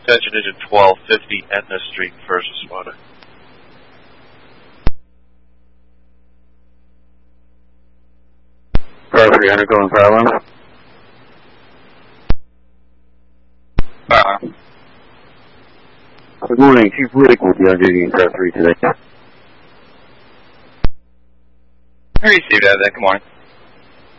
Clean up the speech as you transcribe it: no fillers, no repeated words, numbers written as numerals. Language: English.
extension digit 1250 Etna Street, First Responder. Car 300 going fire alarm. Fire alarm. Good morning, Chief Riddick will be on duty in Car 3 today. I received that. Good morning.